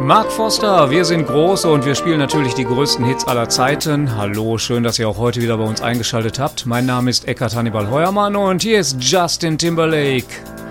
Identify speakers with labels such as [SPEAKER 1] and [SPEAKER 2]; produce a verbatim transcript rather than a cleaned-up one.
[SPEAKER 1] Mark Foster, wir sind groß und wir spielen natürlich die größten Hits aller Zeiten. Hallo, schön, dass ihr auch heute wieder bei uns eingeschaltet habt. Mein Name ist Eckhard Hannibal Heuermann und hier ist Justin Timberlake.